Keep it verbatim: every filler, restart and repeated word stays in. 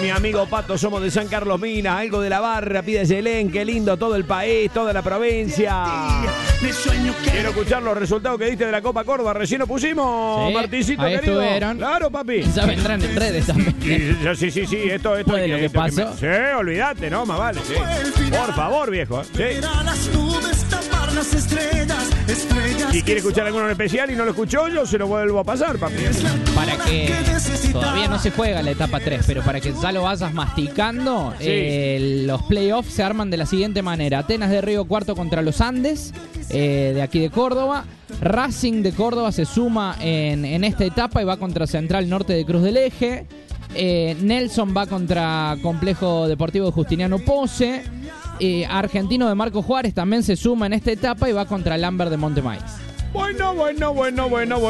mi amigo Pato, somos de San Carlos Minas, algo de la barra, pide Yelén, qué lindo todo el país, toda la provincia. Quiero escuchar los resultados que diste de la Copa Córdoba, recién lo pusimos, Sí, Martincito ahí querido. estuvieron. Claro, papi. Ya vendrán en redes también. Sí, sí, sí, sí, esto, esto. Después de lo que esto pasó. me- Sí, olvídate, no, más vale, sí. Por favor, viejo. Sí. Si quiere escuchar alguno en especial y no lo escuchó, yo se lo vuelvo a pasar, papi. Para que todavía no se juega la etapa tres, pero para que ya lo vayas masticando, Sí. eh, los playoffs se arman de la siguiente manera. Atenas de Río Cuarto contra los Andes, eh, de aquí de Córdoba. Racing de Córdoba se suma en, en esta etapa y va contra Central Norte de Cruz del Eje. Eh, Nelson va contra Complejo Deportivo de Justiniano Pose. Eh, Argentino de Marco Juárez también se suma en esta etapa y va contra Lambert de Montemais. Bueno, bueno, bueno, bueno, bueno.